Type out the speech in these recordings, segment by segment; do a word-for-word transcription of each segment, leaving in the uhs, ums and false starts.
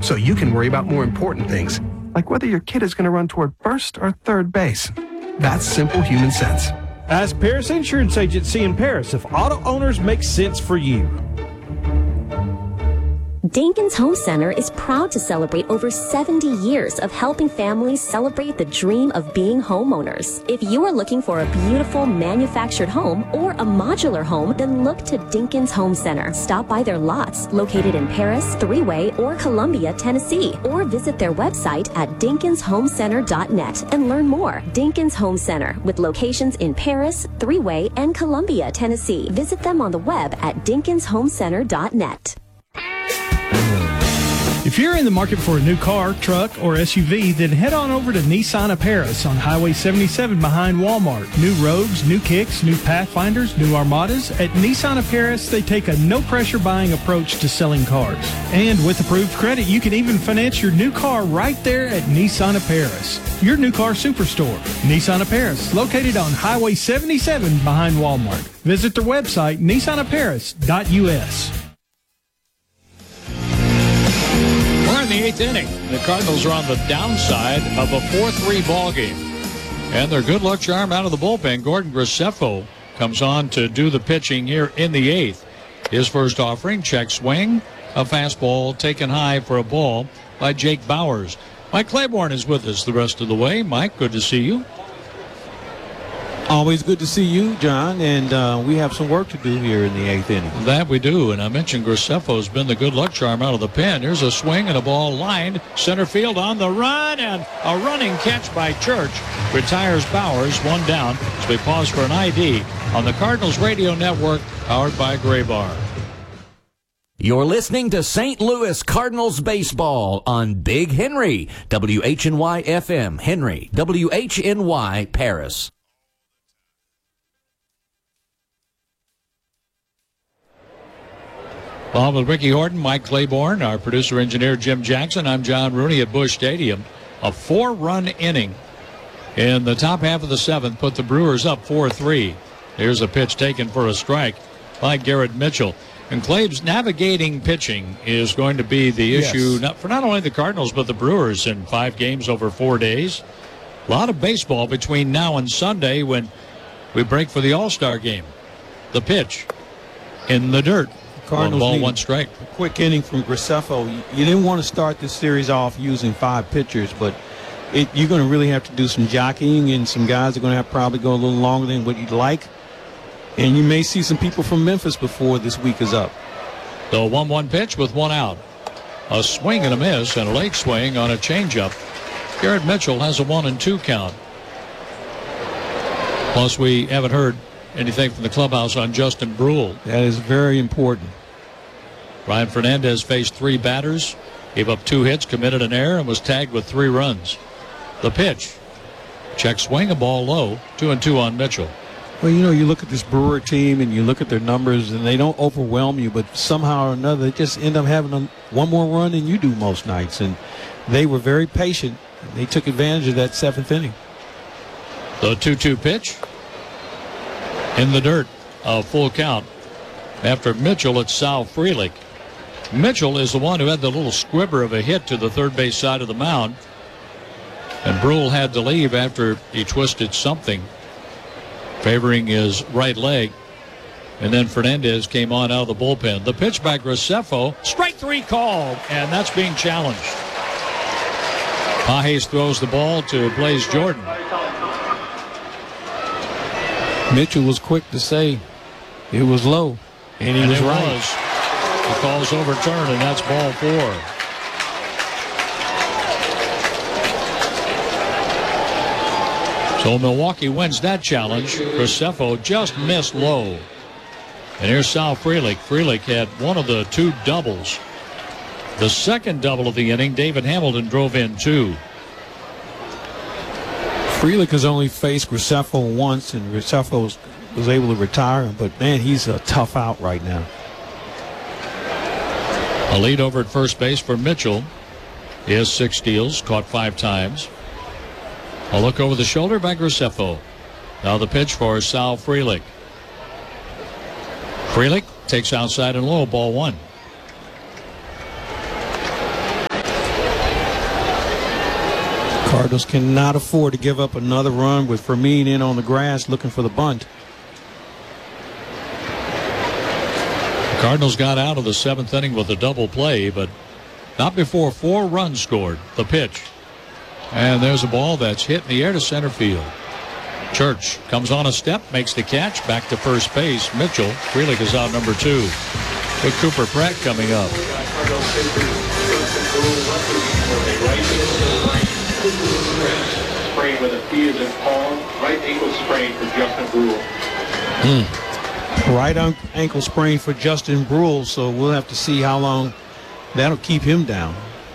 so you can worry about more important things, like whether your kid is going to run toward first or third base. That's simple human sense. Ask Paris Insurance Agency in Paris if auto owners make sense for you. Dinkins Home Center is proud to celebrate over seventy years of helping families celebrate the dream of being homeowners. If you are looking for a beautiful manufactured home or a modular home, then look to Dinkins Home Center. Stop by their lots located in Paris, Three-Way, or Columbia, Tennessee, or visit their website at dinkins home center dot net and learn more. Dinkins Home Center, with locations in Paris, Three-Way, and Columbia, Tennessee. Visit them on the web at dinkins home center dot net. If you're in the market for a new car, truck, or S U V, then head on over to Nissan of Paris on Highway seventy-seven behind Walmart. New Rogues, new Kicks, new Pathfinders, new Armadas. At Nissan of Paris, they take a no-pressure buying approach to selling cars. And with approved credit, you can even finance your new car right there at Nissan of Paris, your new car superstore. Nissan of Paris, located on Highway seventy-seven behind Walmart. Visit their website, nissan of paris dot u s. We're in the eighth inning. The Cardinals are on the downside of a four three ball game. And their good luck charm out of the bullpen, Gordon Graceffo, comes on to do the pitching here in the eighth. His first offering, check swing, a fastball taken high for a ball by Jake Bowers. Mike Claiborne is with us the rest of the way. Mike, good to see you. Always good to see you, John, and uh, we have some work to do here in the eighth inning. That we do, and I mentioned Graceffo's been the good luck charm out of the pen. Here's a swing and a ball lined center field on the run, and a running catch by Church retires Bowers, one down. So we pause for an I D on the Cardinals Radio Network, powered by Graybar. You're listening to Saint Louis Cardinals baseball on Big Henry, W H N Y F M, Henry, W H N Y, Paris. Along with Ricky Horton, Mike Claiborne, our producer-engineer Jim Jackson, I'm John Rooney at Busch Stadium. A four-run inning in the top half of the seventh put the Brewers up four three. Here's a pitch taken for a strike by Garrett Mitchell. And Claib's navigating pitching is going to be the issue Yes. not, for not only the Cardinals but the Brewers in five games over four days. A lot of baseball between now and Sunday when we break for the All-Star game. The pitch in the dirt. Cardinals one ball, need one strike. A quick inning from Graceffo. You didn't want to start this series off using five pitchers, but it, you're going to really have to do some jockeying, and some guys are going to have probably go a little longer than what you'd like. And you may see some people from Memphis before this week is up. The one one pitch with one out. A swing and a miss and a late swing on a changeup. Garrett Mitchell has a one and two count. Plus, we haven't heard anything from the clubhouse on Justin Brule. That is very important. Ryan Fernandez faced three batters, gave up two hits, committed an error, and was tagged with three runs. The pitch. Check swing, a ball low. Two and two on Mitchell. Well, you know, you look at this Brewer team and you look at their numbers, and they don't overwhelm you, but somehow or another they just end up having a, one more run than you do most nights. And they were very patient. They took advantage of that seventh inning. The two two pitch. In the dirt, a full count. After Mitchell, it's Sal Frelick. Mitchell is the one who had the little squibber of a hit to the third base side of the mound. And Brule had to leave after he twisted something, favoring his right leg. And then Fernandez came on out of the bullpen. The pitch by Graceffo, strike three called, and that's being challenged. Pages throws the ball to Blaze Jordan. Mitchell was quick to say it was low, and he and was it right. Was. The call's overturned, and that's ball four. So Milwaukee wins that challenge. Graceffo just missed low. And here's Sal Frelick. Frelick had one of the two doubles. The second double of the inning, David Hamilton drove in two. Frelick has only faced Graceffo once, and Graceffo was, was able to retire him, but man, he's a tough out right now. A lead over at first base for Mitchell. He has six steals, caught five times. A look over the shoulder by Graceffo. Now the pitch for Sal Frelick. Frelick takes outside and low, ball one. Cardinals cannot afford to give up another run with Fermin in on the grass looking for the bunt. The Cardinals got out of the seventh inning with a double play, but not before four runs scored. The pitch. And there's a ball that's hit in the air to center field. Church comes on a step, makes the catch, back to first base. Mitchell, Frelick is out number two. With Cooper Pratt coming up. Sprain with a P as in Paul, right ankle sprain for Justin Brule. Mm. Right ankle sprain for Justin Brule, so we'll have to see how long that'll keep him down.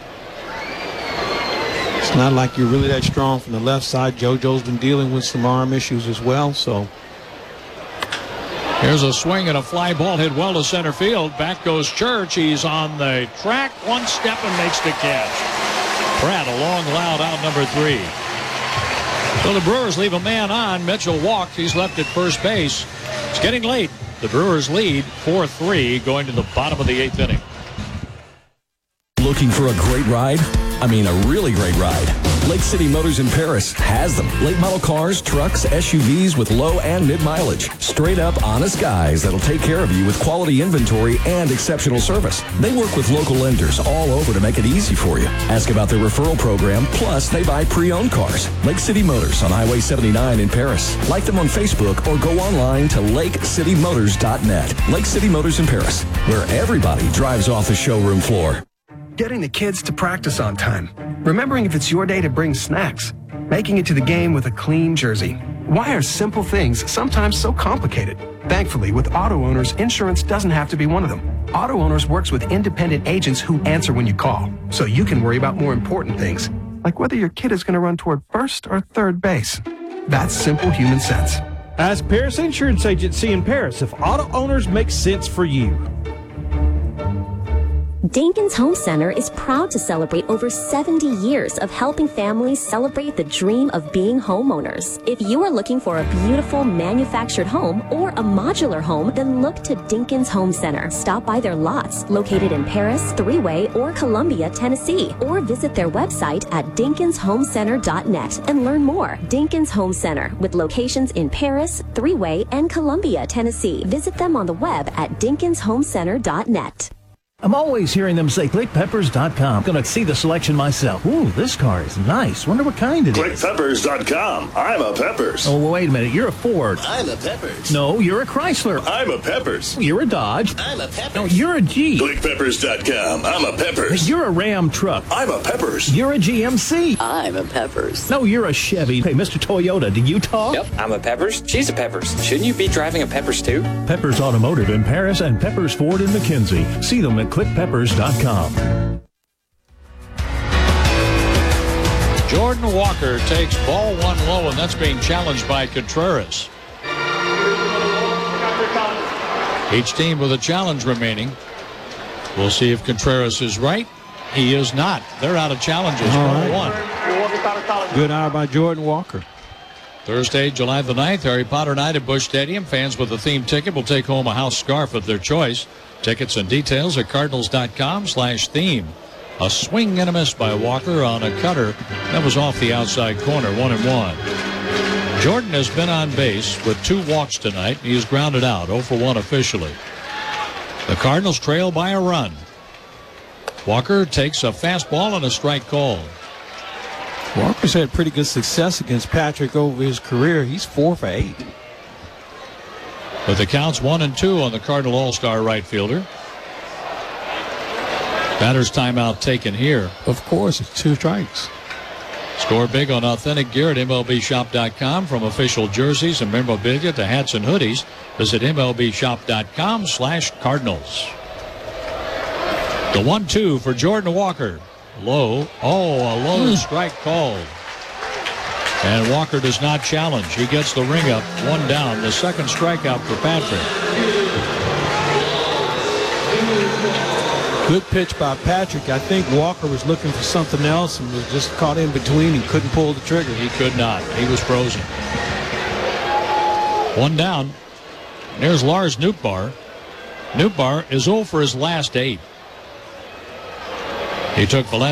It's not like you're really that strong from the left side. JoJo's been dealing with some arm issues as well, so. Here's a swing and a fly ball hit well to center field. Back goes Church. He's on the track, one step, and makes the catch. Pratt, a long, loud out number three. So the Brewers leave a man on. Mitchell walked. He's left at first base. It's getting late. The Brewers lead four three going to the bottom of the eighth inning. Looking for a great ride? I mean, a really great ride. Lake City Motors in Paris has them. Late model cars, trucks, S U Vs with low and mid mileage. Straight up honest guys that'll take care of you with quality inventory and exceptional service. They work with local lenders all over to make it easy for you. Ask about their referral program, plus they buy pre-owned cars. Lake City Motors on Highway seventy-nine in Paris. Like them on Facebook or go online to lake city motors dot net. Lake City Motors in Paris, where everybody drives off the showroom floor. Getting the kids to practice on time. Remembering if it's your day to bring snacks. Making it to the game with a clean jersey. Why are simple things sometimes so complicated? Thankfully, with Auto Owners, insurance doesn't have to be one of them. Auto Owners works with independent agents who answer when you call, so you can worry about more important things, like whether your kid is going to run toward first or third base. That's simple human sense. Ask Paris Insurance Agency in Paris if Auto Owners make sense for you. Dinkins Home Center is proud to celebrate over seventy years of helping families celebrate the dream of being homeowners. If you are looking for a beautiful manufactured home or a modular home, then look to Dinkins Home Center. Stop by their lots located in Paris, Three-Way, or Columbia, Tennessee, or visit their website at dinkins home center dot net and learn more. Dinkins Home Center, with locations in Paris, Three-Way, and Columbia, Tennessee. Visit them on the web at dinkins home center dot net. I'm always hearing them say click peppers dot com. Gonna see the selection myself. Ooh, this car is nice. Wonder what kind it click is. click peppers dot com. I'm a Peppers. Oh, wait a minute. You're a Ford. I'm a Peppers. No, you're a Chrysler. I'm a Peppers. You're a Dodge. I'm a Peppers. No, you're a Jeep. click peppers dot com. I'm a Peppers. You're a Ram truck. I'm a Peppers. You're a G M C. I'm a Peppers. No, you're a Chevy. Hey, Mister Toyota, do you talk? Yep, I'm a Peppers. She's a Peppers. Shouldn't you be driving a Peppers too? Peppers Automotive in Paris and Peppers Ford in McKenzie. See them at click peppers dot com. Jordan Walker takes ball one low, and that's being challenged by Contreras. Each team with a challenge remaining. We'll see if Contreras is right. He is not. They're out of challenges. Ball one. Good eye by Jordan Walker. Thursday, July the ninth, Harry Potter night at Busch Stadium. Fans with a theme ticket will take home a house scarf of their choice. Tickets and details at cardinals dot com slash theme. A swing and a miss by Walker on a cutter that was off the outside corner, one and one. Jordan has been on base with two walks tonight. He is grounded out, oh for one officially. The Cardinals trail by a run. Walker takes a fastball and a strike call. Walker's had pretty good success against Patrick over his career. He's four for eight. But the count's one and two on the Cardinal All-Star right fielder. Batter's timeout taken here. Of course, it's two strikes. Score big on authentic gear at M L B shop dot com. From official jerseys and memorabilia to hats and hoodies, visit M L B shop dot com slash Cardinals. The one two for Jordan Walker. Low. Oh, a low mm. strike called. And Walker does not challenge. He gets the ring up. One down. The second strikeout for Patrick. Good pitch by Patrick. I think Walker was looking for something else and was just caught in between and couldn't pull the trigger. He could not. He was frozen. One down. There's Lars Nootbaar. Nootbaar is oh for his last eight. He took the last